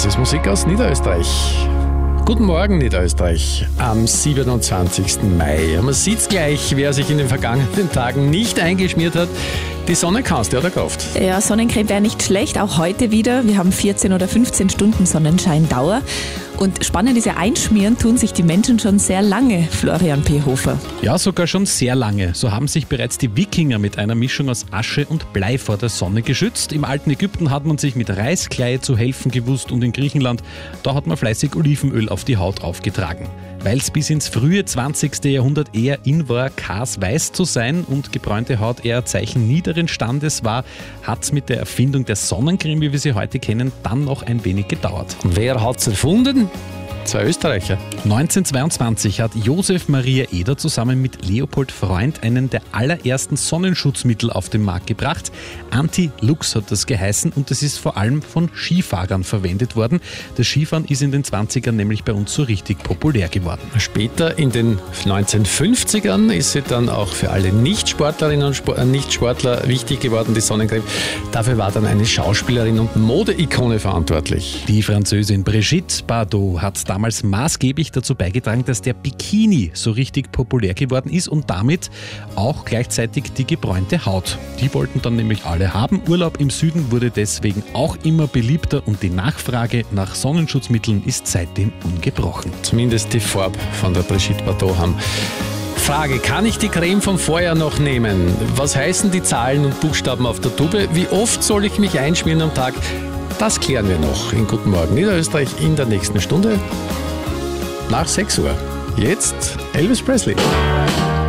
ist Musik aus Niederösterreich. Guten Morgen, Niederösterreich, am 27. Mai. Man sieht gleich, wer sich in den vergangenen Tagen nicht eingeschmiert hat. Die Sonne kannst du, oder Kraft? Ja, Sonnencreme wäre nicht schlecht, auch heute wieder. Wir haben 14 oder 15 Stunden Sonnenscheindauer. Und spannend ist ja, einschmieren tun sich die Menschen schon sehr lange, Florian P. Hofer. Ja, sogar schon sehr lange. So haben sich bereits die Wikinger mit einer Mischung aus Asche und Blei vor der Sonne geschützt. Im alten Ägypten hat man sich mit Reiskleie zu helfen gewusst und in Griechenland, da hat man fleißig Olivenöl auf die Haut aufgetragen. Weil es bis ins frühe 20. Jahrhundert eher in war, kasweiß zu sein und gebräunte Haut eher Zeichen niederen Standes war, hat es mit der Erfindung der Sonnencreme, wie wir sie heute kennen, dann noch ein wenig gedauert. Und wer hat es erfunden? Zwei Österreicher. 1922 hat Josef Maria Eder zusammen mit Leopold Freund einen der allerersten Sonnenschutzmittel auf den Markt gebracht. Anti-Lux hat das geheißen und es ist vor allem von Skifahrern verwendet worden. Das Skifahren ist in den 20ern nämlich bei uns so richtig populär geworden. Später in den 1950ern ist sie dann auch für alle Nichtsportlerinnen und Nichtsportler wichtig geworden, die Sonnencreme. Dafür war dann eine Schauspielerin und Modeikone verantwortlich. Die Französin Brigitte Bardot hat damals maßgeblich dazu beigetragen, dass der Bikini so richtig populär geworden ist und damit auch gleichzeitig die gebräunte Haut. Die wollten dann nämlich alle haben. Urlaub im Süden wurde deswegen auch immer beliebter und die Nachfrage nach Sonnenschutzmitteln ist seitdem ungebrochen. Zumindest die Farbe von der Brigitte Bardot haben. Frage, kann ich die Creme vom Vorjahr noch nehmen? Was heißen die Zahlen und Buchstaben auf der Tube? Wie oft soll ich mich einschmieren am Tag? Das klären wir noch in Guten Morgen Niederösterreich in der nächsten Stunde nach 6 Uhr. Jetzt Elvis Presley.